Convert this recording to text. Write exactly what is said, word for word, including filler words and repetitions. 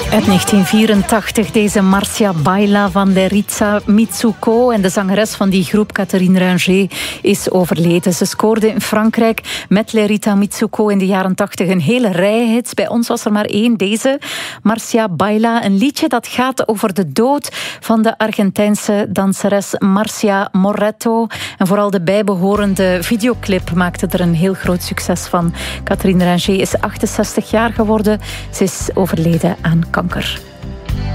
Uit negentien vierentachtig deze Marcia Baila van Leritza Mitsuko. En de zangeres van die groep, Catherine Ringer, is overleden. Ze scoorde in Frankrijk met Leritza Mitsuko in de jaren tachtig een hele rij hits. Bij ons was er maar één, deze Marcia Baila. Een liedje dat gaat over de dood van de Argentijnse danseres Marcia Moretto. En vooral de bijbehorende videoclip maakte er een heel groot succes van. Catherine Ringer is achtenzestig jaar geworden. Ze is overleden aan kanker.